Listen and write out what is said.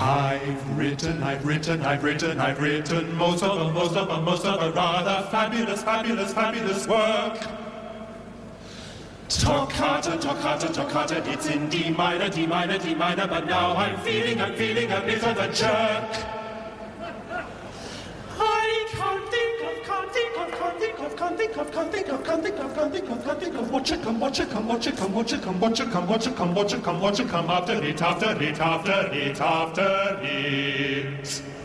I've written most of a rather fabulous work. Toccata, it's in D minor, but now I'm feeling a bit of a jerk. I can't think of what you come after it.